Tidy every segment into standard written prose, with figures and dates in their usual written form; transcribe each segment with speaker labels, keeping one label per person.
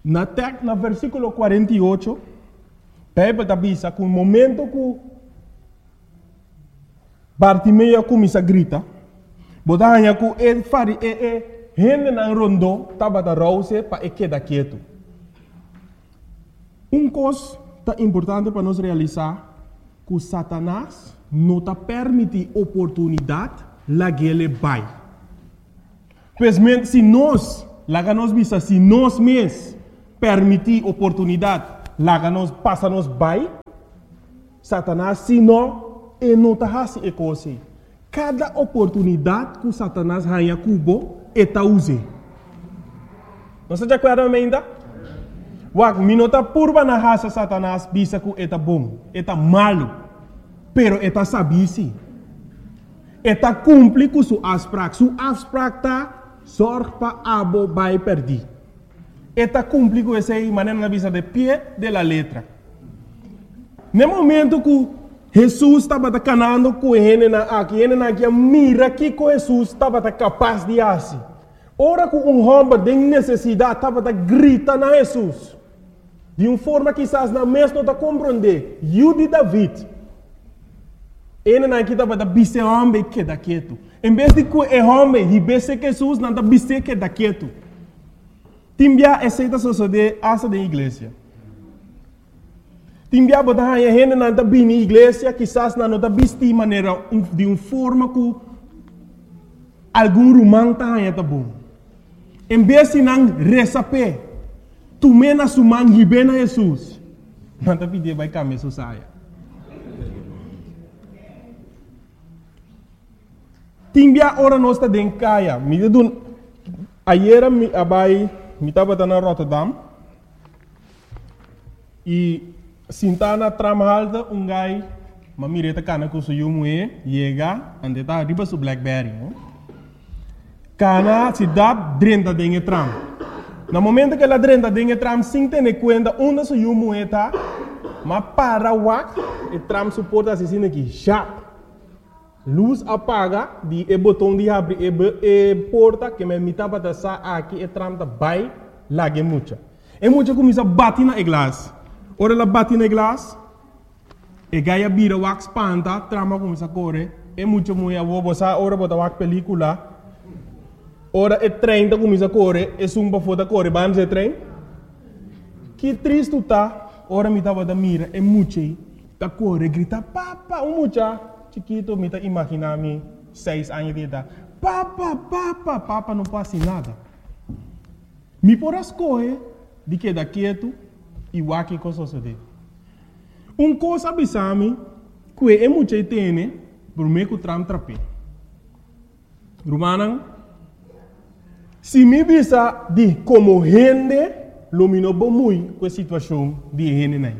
Speaker 1: Na versículo 48, Bíblia diz que no momento que Bartimeu começa a gritar, botanha que ele fari gente na rondo estava da rouse para ele quedar quieto. Coisa importante para nós realizar que Satanás não está permite oportunidade lá que ele vai. Pois se nós mesmos permitir oportunidade lá que nós passa nos vai, Satanás se não está fazendo coisa. Cada oportunidade que Satanás ganha cubo está usando. Não se acorda ainda? Wak minota purba na raça Satanás bisa que está bom, está malo, pero está sabisi. Está cumpre com sua afspraak. Sua afspraak tá zorg para abo vai perder. Está cumpre com essa maneira na visa de pé de la letra. No momento que Jesus estava canando com ele aqui mira que Jesus estava capaz de fazer. Ora que homem tem necessidade estava grita na Jesus. De uma forma que quizás na mesma não compreender. Jude David. Ele aqui estava bise homem que da quieto. Em vez de que é homem, e bise que Jesus não está bise que da quieto. Timbia aceita suceder essa da igreja. Timbia botar a gente não está bem na igreja, quizás não está bise de maneira de uma forma que algum romano está bom. Em vez de não receber tu mena suman hibena Jesus. Manta pedir vai caminhar saia. Timbia ora nós está dentro caia. Me dun ayer me abai me tava na Rotterdam e sintana tram halta gai mamireta kana com suyu mue chega ande tá riba su Blackberry. Kana se dá dentro dentro tram. No momento que ela drenta dentro do tram, sem ter conta onde se o moeda, mas para o o tram suporta assim aqui, já. Luz apaga, o botão de abrir a porta que me mitava da sa aqui, o tram da vai lá que muita. E muita começa a bater na glass. Ora ela bate na glass, e gaia vira o espanta, trama começa a correr, e muita mulher vou botar ora botar o película. Ora é trem da começa a correr, é sumba foda correr, vamos é trem. Que triste tá, ora me tava da mira, é muito da correr, grita, papa, mucha, chiquito, me tá imaginar-me 6 anos de idade. Papa, não passa nada. Me por as correr, de que da quieto, e o que coisa sucede. Coisa abisame, que é muito tem, por meio que tram trape. Romanan, se me visa de como gente, lumino muito com a situação de gente nem.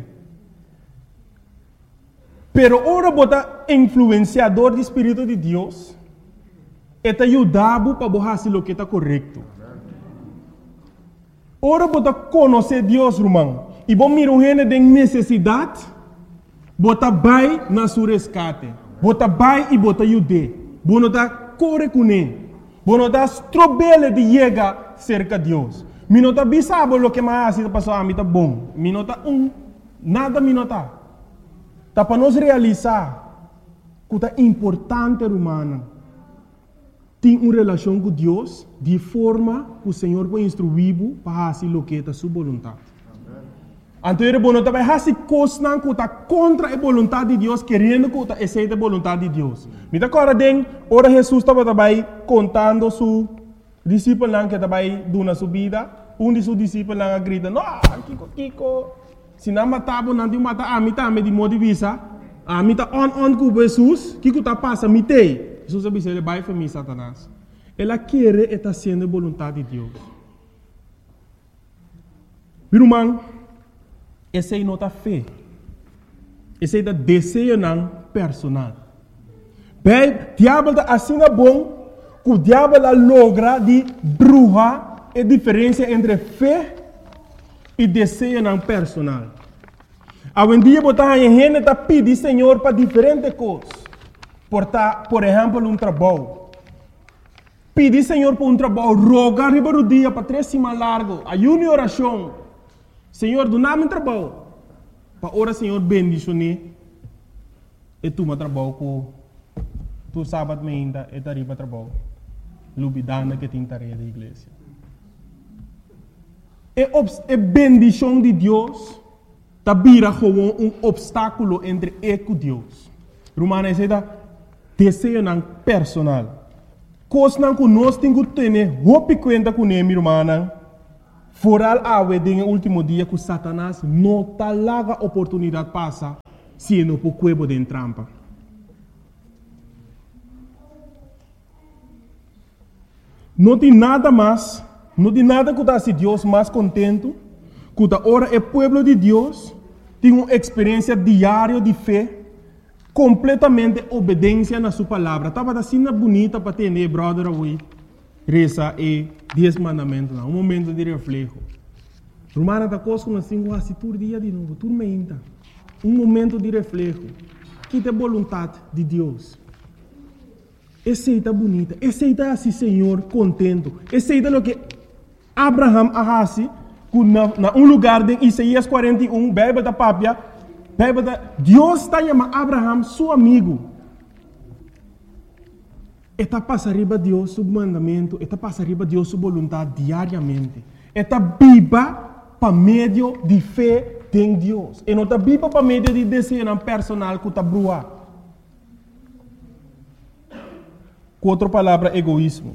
Speaker 1: Pero ora bota influenciador do Espírito de Deus, eta ajudava para fazer o que está correto. Ora bota conhecer Deus, irmão, e bom miro gente de necessidade, bota vai na sua resgate, bota vai e bota ajude, bota corre com ele. Bueno, das trobele de llegar cerca de Deus. Minota bisabo lo que mais está passando a mim tá bom. Minota nada minota. Tá para nós realizar que tá importante humana. Tem uma relação com Deus de forma que o Senhor vai instruir para fazer o que é sua vontade. Então, ele não vai fazer coisas que está contra a vontade de Deus, querendo que está aceita a vontade de Deus. Me dá agora, ora Jesus estava contando su discípulo que estava dando sua vida. De seus discípulos grita, não, Kiko, se não matava, não te mata, a mim também de modo de vista, a mim está on com Jesus, Kiko está passando, me tem. Jesus disse, ele vai para mim, Satanás. Ela quer estar sendo a vontade de Deus. Irmão, essa é a nota fé. Essa é a desejo personal. Bem, o diabo está assim bom, que o diabo logra de bruxa a diferença entre fé e desejo personal. Hoje em dia, a gente está pedindo Senhor para diferentes coisas. Por exemplo, trabalho. Pedir Senhor por trabalho, rogar riba do dia para 3 semanas largo, ayuno e oração. Senhor, do nome trabalho. Para ora, Senhor, bendicione. E tu me trabalho com tu sábado ainda e tarifa trabalho. Lubidana que tem tarefa da igreja. E bendição de Deus tá vira como obstáculo entre eu e Deus. Romana é desejo não personal. Coisa não que nós temos que ter roupa conta com ele, irmã. Foral awe den último dia que Satanás não tá larga oportunidade passa se não por cuebo de trampa. Não tem nada mais, não tem nada que dá se Deus mais contento, que da hora é povo de Deus tem uma experiência diária de fé, completamente obediência na sua palavra. Estava assim bonita para ter, brother, hoje. Reza e 10 mandamentos, um momento de reflexo. Romana da coisa como assim, assim, todo dia de novo, tudo meinta. Um momento de reflexo. Que tem vontade de Deus. Essa bonita, essa é assim, Senhor, contento. Essa é o que Abraham arrasi, na lugar de Isaías 41, Bíblia da Pápia, Deus está chamando Abraham, seu amigo. Está passa arriba Deus seu mandamento, está passa arriba Deus sua vontade diariamente. Está viva para meio de fé em Deus. E não está viva para meio de desejo personal que está brua. Com outra palavra, egoísmo.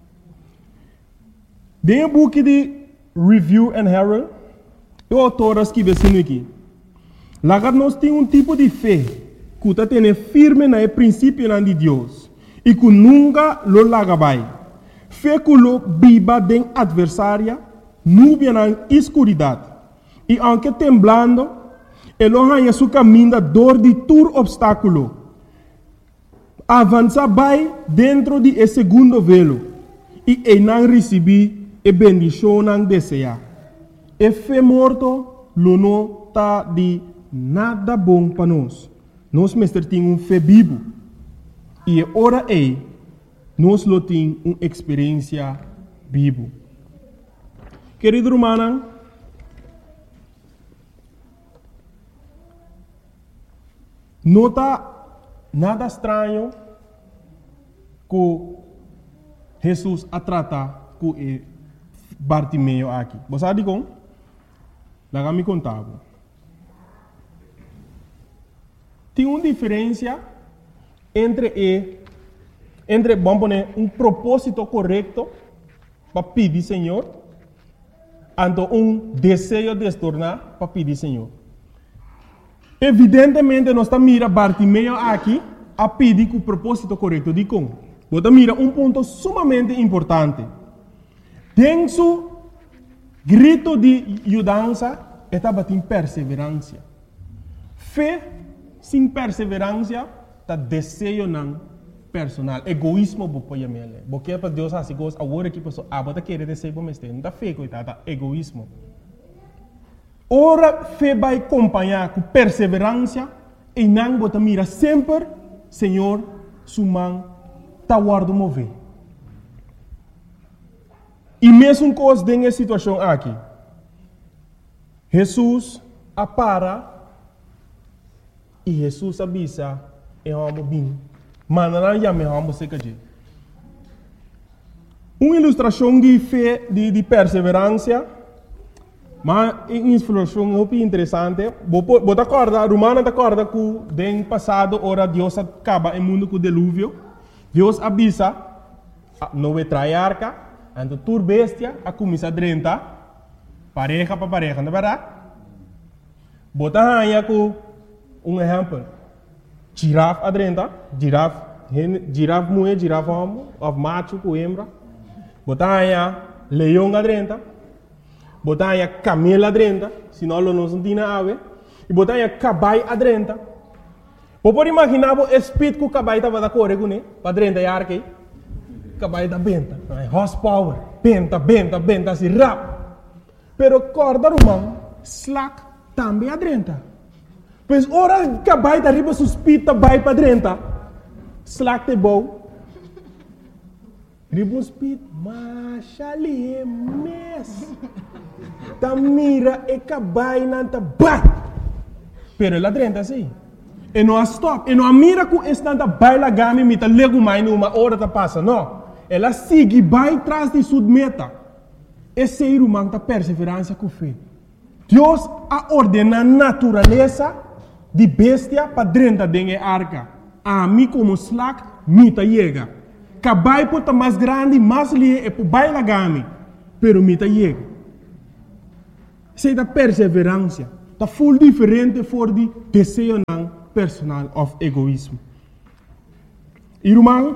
Speaker 1: Dentro do book de Review and Herald, o autor escreve assim aqui. Lá nós temos tipo de fé que está tendo firme no princípio de Deus. E que nunca lo lagabai. Fé que lo viva den adversária, nuvem na escuridade. E aunque temblando, ele arranha seu caminho da dor de todo obstáculo. Avança vai dentro de esse segundo velo. E não recebi a bendição não deseja. E fé morto, lo não está de nada bom para nós. Nós mestre temos fé vivo. E ora nós lo temos uma experiência viva. Querido irmão, não está nada estranho que Jesus a tratar com Bartimeu aqui. Você sabe como? Lá me contava. Tem uma diferença entre vamos poner propósito correto para pedir Senhor, e desejo de se tornar para pedir Senhor. Evidentemente, nós estamos mirando Bartimeu aqui a pedir com o propósito correto. De como? Você mira ponto sumamente importante. Tem seu grito de ajudança, estava em perseverança. Fé sem perseverança, está desejo não personal. Egoísmo, você pode porque para Deus assim coisa, agora que pessoa, você quer desejo para mim, não está fé, coitada, egoísmo. Ora, fé vai acompanhar com perseverança e não você mira sempre, Senhor, sua mão está guardando mover. E mesmo coisa nessa situação aqui, Jesus apara e Jesus avisa e vamos bem. Mas não já me vamos ser que uma ilustração de fé, de perseverança, mas uma ilustração muito interessante. Você acorda, Romana acorda que no passado, ora Deus acaba o mundo com o dilúvio. Deus avisa, não vai trair arca, então tur bestia, a começar a drentar, pareja para pareja, não é verdade? Você arranha com exemplo. Girafa adrenta, girafa mulher, girafa homem, of macho com hembra. Botanya leão adrenta, botanya camelo adrenta, senão não se tem ave. E botanya cabai adrenta. Você pode imaginar o espírito que o cabai estava da correr com ele, para adrenta e arque. Cabai da benta, horsepower, benta, assim rápido. Pero corda romano, slack também adrenta. Pois ora cabai da riba suspita vai para dentro. Slack te bom. Riba speed, mas ali é mess. ta mira e cabai nanta bai. Pero ela drenta assim. E não stop. E não mira com estanta bai la gami mita lego mais numa hora ta passa. Não. Ela sigue bai tras de sua meta. Esse ser humano ta perseverança com fé. Deus a ordena a natureza de bestia para drenta dengue arca. A mim como slack mita chega. Cabai pota mais grande, mais lie e po bai la gami. Pero mita chega. Sei da perseverança. Ta full diferente voor die desejo nan personal of egoísmo. Irmão,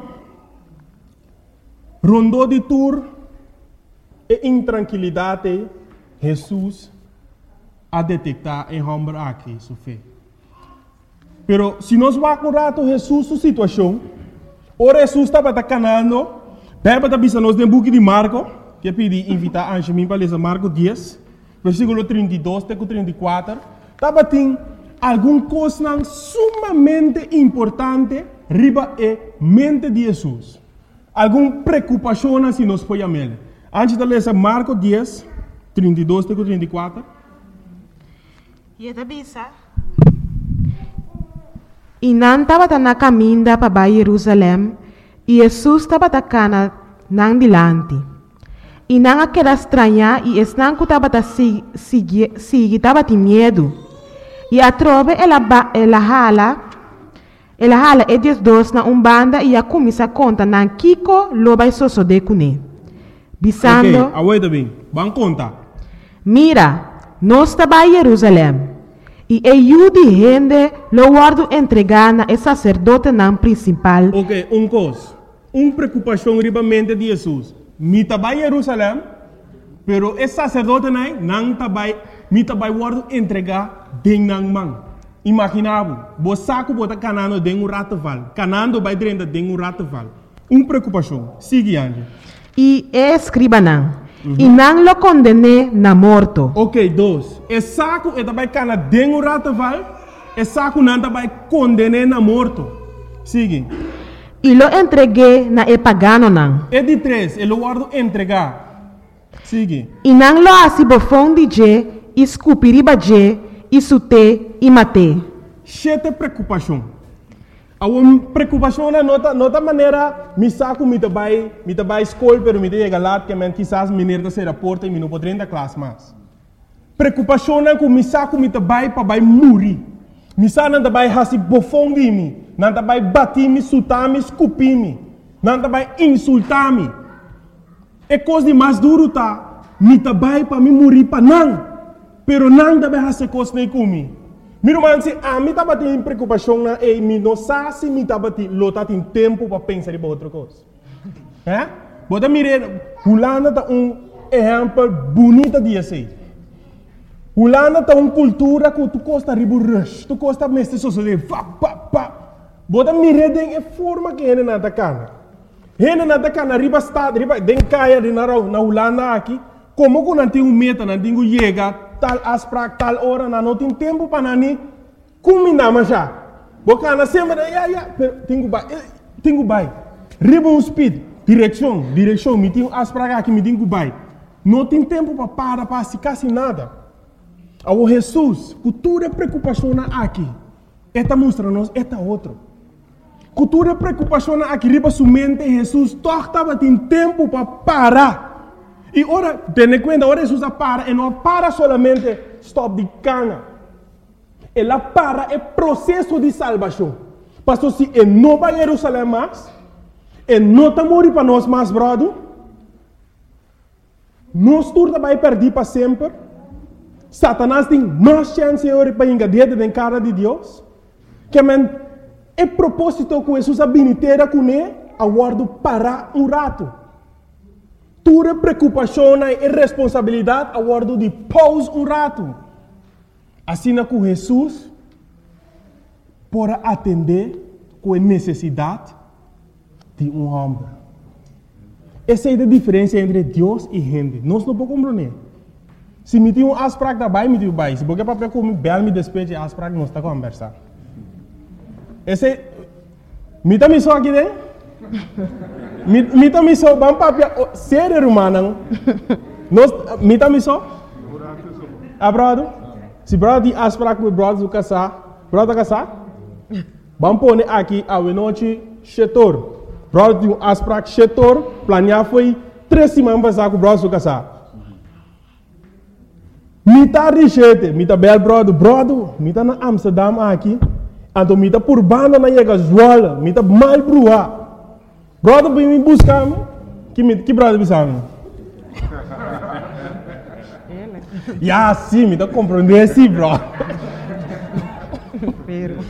Speaker 1: rondou de tour e intranquilidade, Jesus a detectar em homem aqui, sua fé. Pero se nós vamos rato Jesus sua situação, ora Jesus estava canando, beba da bisa nós book de Marco, que pedi invitar a Anjemim para ler Marco 10, versículo 32 até 34, estava tem alguma coisa sumamente importante riba e mente de Jesus. Alguma preocupação se nós podemos ver. Antes de ler Marco 10, 32 até 34.
Speaker 2: E da bisa. E não estava na caminho para Jerusalém, e Jesus estava na nang dilante. E não aquela estranha, e não estava estava de medo. E a trove ela hala e diz dos na banda e a começa a conta na Kiko loba soso de cune. Bisando.
Speaker 1: Ok, aguenta bem. Vamos contar.
Speaker 2: Mira, nós estava em Jerusalém. E eu de gente lo guardo entregar na sacerdote nan principal.
Speaker 1: Ok, coisa. Preocupação riba mente de Jesus. Mi estava em Jerusalém, pero esse sacerdote não estava guardo entregar den nang man. Imaginavo, bo saco bota canando den rataval. Canando vai drenda den rataval. Preocupação. Sigue ande.
Speaker 2: E escriba nan. E não lo condene na morto.
Speaker 1: Ok, dois. E saco e também cana den rataval. E saco não também condene na morto. Sigue.
Speaker 2: E lo entreguei na e pagano nan.
Speaker 1: E de três, ele guardo entregar. Sigue.
Speaker 2: E não lo asibofon de je, escupiriba je, isute e mate.
Speaker 1: Chete preocupação. A uma preocupação na nota maneira, me saco me trabalho escola, pero me chega lá que men quizás menina se reporta e me não pode entrar classe mais. Preocupação na que me saco me trabalho para vai morrer. Me saco não trabalho hasi bofão de mim, não trabalho bater me, sutar me, escupir me, não trabalho insultar me. É coisa de mais duro tá, me trabalho para me morrer para não, pero não trabalho hasi coisa nem comigo. Meu irmão, se a mim estava tendo preocupação na e me não sabe se me estava tendo tempo para pensar em outra coisa. É? Bota mire, Holanda tá exemplo bonito de assim. Holanda tá cultura que tu costa ribu rush, tu costa mestre sociedade, Bota mire den forma que ele não tá cana. Ele não tá cana riba estado, riba den caia de na Holanda aqui, como que não tem meta, não tem chega tal asprak tal hora não tem tempo para nani combinar mas já bocana sempre tenho bai ribbon speed direção me tenho asprak aqui me tenho bai não tem tempo para se quase nada ao Jesus cultura preocupação aqui esta mostra nós esta outro cultura preocupação aqui riba sua mente Jesus torta tem tempo para parar. E ora, tenha conta, ora Jesus para, e não para solamente stop de cana. Ela para é processo de salvação. Pastor, se ele não vai a Jerusalém mais, ele não está morrendo para nós mais, brother, nós todos vai perder para sempre. Satanás tem mais chance para engadir na cara de Deus. Que é propósito que Jesus habilitera com ele, aguardo para rato. Tua preocupação e responsabilidade a guardo de pause rato. Assim que Jesus para atender com a necessidade de homem. Essa é a diferença entre Deus e gente. Nós não podemos compreender. Se me tem asprak da bai, me tem bai. Se porque para como bel me despeje asprak, nós está conversar. Esse me também só aqui dentro. Mita miso bang papia serer rumah nang nos mita miso brother? Se brother tem afspraak met brother do casar, brother casar? Vamos pôr aqui a noite setor. Brother tem afspraak setor, planear foi 3 semanas passar com o brother do casar. Mita richete, mita bel brother, mita na Amsterdam aqui, então mita por banda na Yega Zwolle, mita mal brua. Brother vem me buscar, que brother bisamo? Ya, sim, mita compreender sim, bro.